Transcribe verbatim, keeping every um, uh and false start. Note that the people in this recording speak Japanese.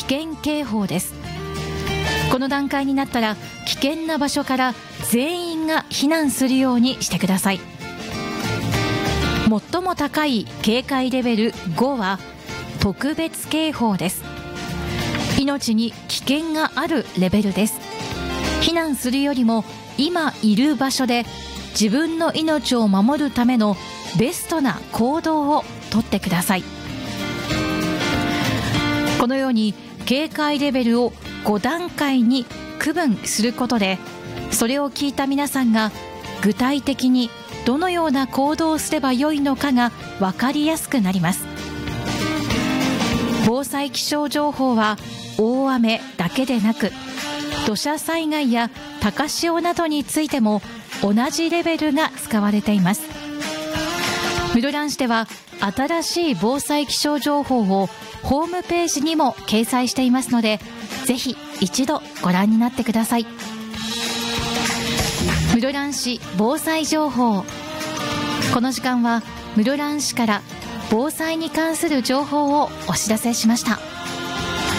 険警報です。この段階になったら危険な場所から全員が避難するようにしてください。最も高い警戒レベルごは特別警報です。命に危険があるレベルです。避難するよりも今いる場所で自分の命を守るためのベストな行動をとってください。このように警戒レベルをご段階に区分することで、それを聞いた皆さんが具体的にどのような行動をすればよいのかが分かりやすくなります。防災気象情報は大雨だけでなく、土砂災害や高潮などについても同じレベルが使われています。室蘭市では新しい防災気象情報をホームページにも掲載していますので、ぜひ一度ご覧になってください。室蘭市防災情報。この時間は室蘭市から防災に関する情報をお知らせしました。